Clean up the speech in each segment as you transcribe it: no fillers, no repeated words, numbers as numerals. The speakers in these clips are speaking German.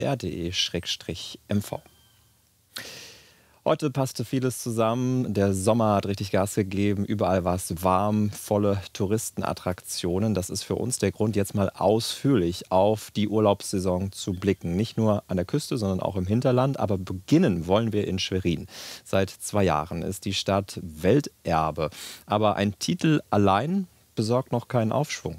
r.de/mv. Heute passte vieles zusammen. Der Sommer hat richtig Gas gegeben. Überall war es warm, volle Touristenattraktionen. Das ist für uns der Grund, jetzt mal ausführlich auf die Urlaubssaison zu blicken. Nicht nur an der Küste, sondern auch im Hinterland. Aber beginnen wollen wir in Schwerin. Seit 2 Jahren ist die Stadt Welterbe. Aber ein Titel allein besorgt noch keinen Aufschwung.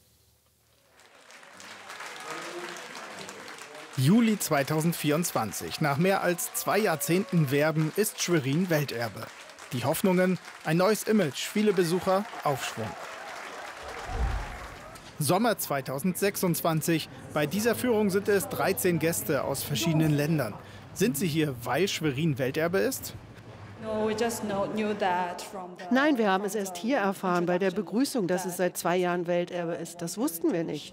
Juli 2024. Nach mehr als 2 Jahrzehnten Werben ist Schwerin Welterbe. Die Hoffnungen, ein neues Image, viele Besucher, Aufschwung. Sommer 2026. Bei dieser Führung sind es 13 Gäste aus verschiedenen Ländern. Sind sie hier, weil Schwerin Welterbe ist? Nein, wir haben es erst hier erfahren, bei der Begrüßung, dass es seit 2 Jahren Welterbe ist. Das wussten wir nicht.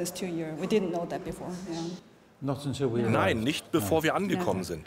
Nein, nicht bevor wir angekommen sind.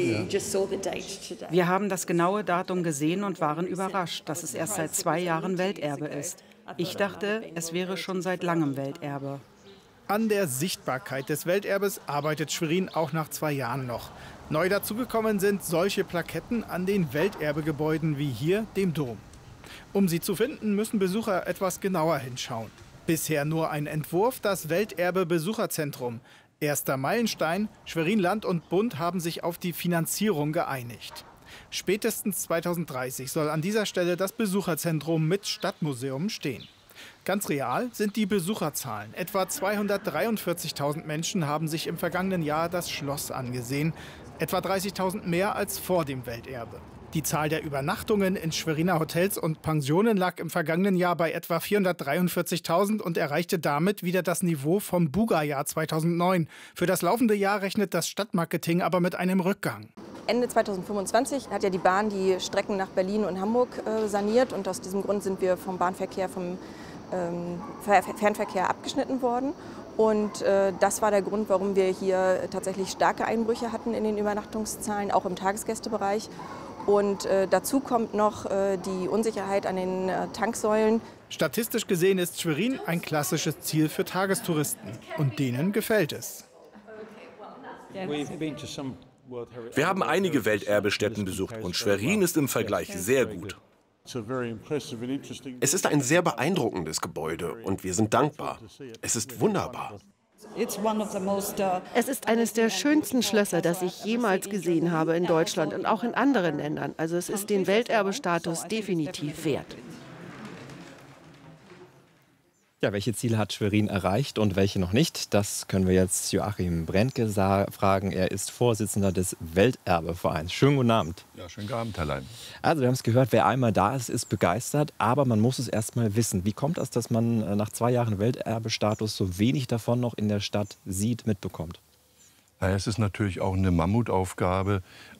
Wir haben das genaue Datum gesehen und waren überrascht, dass es erst seit 2 Jahren Welterbe ist. Ich dachte, es wäre schon seit langem Welterbe. An der Sichtbarkeit des Welterbes arbeitet Schwerin auch nach 2 Jahren noch. Neu dazugekommen sind solche Plaketten an den Welterbegebäuden wie hier, dem Dom. Um sie zu finden, müssen Besucher etwas genauer hinschauen. Bisher nur ein Entwurf, das Welterbe-Besucherzentrum. Erster Meilenstein, Schwerin Land und Bund haben sich auf die Finanzierung geeinigt. Spätestens 2030 soll an dieser Stelle das Besucherzentrum mit Stadtmuseum stehen. Ganz real sind die Besucherzahlen. Etwa 243.000 Menschen haben sich im vergangenen Jahr das Schloss angesehen. Etwa 30.000 mehr als vor dem Welterbe. Die Zahl der Übernachtungen in Schweriner Hotels und Pensionen lag im vergangenen Jahr bei etwa 443.000 und erreichte damit wieder das Niveau vom Buga-Jahr 2009. Für das laufende Jahr rechnet das Stadtmarketing aber mit einem Rückgang. Ende 2025 hat ja die Bahn die Strecken nach Berlin und Hamburg saniert und aus diesem Grund sind wir vom Bahnverkehr, vom Fernverkehr abgeschnitten worden. Und das war der Grund, warum wir hier tatsächlich starke Einbrüche hatten in den Übernachtungszahlen, auch im Tagesgästebereich. Und dazu kommt noch die Unsicherheit an den Tanksäulen. Statistisch gesehen ist Schwerin ein klassisches Ziel für Tagestouristen. Und denen gefällt es. Wir haben einige Welterbestätten besucht und Schwerin ist im Vergleich sehr gut. Es ist ein sehr beeindruckendes Gebäude und wir sind dankbar. Es ist wunderbar. Es ist eines der schönsten Schlösser, das ich jemals gesehen habe in Deutschland und auch in anderen Ländern. Also es ist den Welterbestatus definitiv wert. Ja, welche Ziele hat Schwerin erreicht und welche noch nicht? Das können wir jetzt Joachim Brentke fragen. Er ist Vorsitzender des Welterbevereins. Schönen guten Abend. Ja, schönen guten Abend, Herr Lein. Also wir haben es gehört, wer einmal da ist, ist begeistert. Aber man muss es erst mal wissen. Wie kommt es, dass man nach 2 Jahren Welterbestatus so wenig davon noch in der Stadt sieht, mitbekommt? Ja, es ist natürlich auch eine Mammutaufgabe,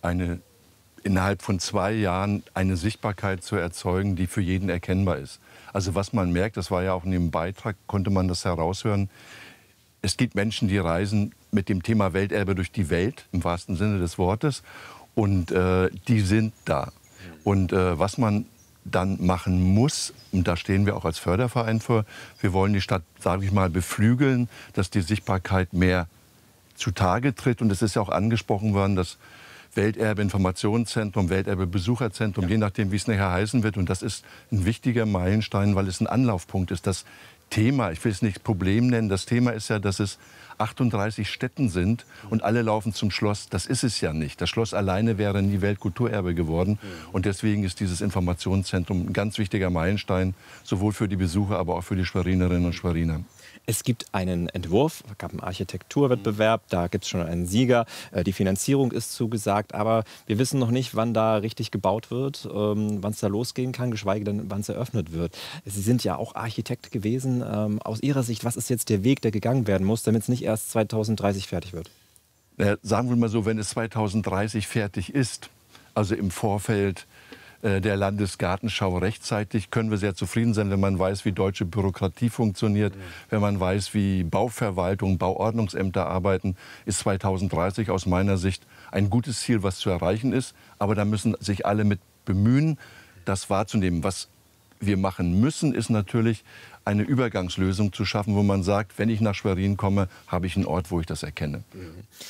innerhalb von 2 Jahren eine Sichtbarkeit zu erzeugen, die für jeden erkennbar ist. Also was man merkt, das war ja auch in dem Beitrag, konnte man das heraushören, es gibt Menschen, die reisen mit dem Thema Welterbe durch die Welt, im wahrsten Sinne des Wortes, und die sind da. Und was man dann machen muss, und da stehen wir auch als Förderverein für, wir wollen die Stadt, sage ich mal, beflügeln, dass die Sichtbarkeit mehr zutage tritt. Und es ist ja auch angesprochen worden, dass Welterbe-Informationszentrum, Welterbe-Besucherzentrum, je nachdem, wie es nachher heißen wird. Und das ist ein wichtiger Meilenstein, weil es ein Anlaufpunkt ist. Das Thema, ich will es nicht Problem nennen, das Thema ist ja, dass es 38 Städten sind und alle laufen zum Schloss. Das ist es ja nicht. Das Schloss alleine wäre nie Weltkulturerbe geworden. Und deswegen ist dieses Informationszentrum ein ganz wichtiger Meilenstein, sowohl für die Besucher, aber auch für die Schwerinerinnen und Schweriner. Es gibt einen Entwurf, es gab einen Architekturwettbewerb, da gibt es schon einen Sieger. Die Finanzierung ist zugesagt, aber wir wissen noch nicht, wann da richtig gebaut wird, wann es da losgehen kann, geschweige denn, wann es eröffnet wird. Sie sind ja auch Architekt gewesen. Aus Ihrer Sicht, was ist jetzt der Weg, der gegangen werden muss, damit es nicht erst 2030 fertig wird? Sagen wir mal so, wenn es 2030 fertig ist, also im Vorfeld der Landesgartenschau rechtzeitig, können wir sehr zufrieden sein, wenn man weiß, wie deutsche Bürokratie funktioniert, wenn man weiß, wie Bauverwaltung, Bauordnungsämter arbeiten, ist 2030 aus meiner Sicht ein gutes Ziel, was zu erreichen ist. Aber da müssen sich alle mit bemühen, das wahrzunehmen. Was wir machen müssen, ist natürlich eine Übergangslösung zu schaffen, wo man sagt, wenn ich nach Schwerin komme, habe ich einen Ort, wo ich das erkenne.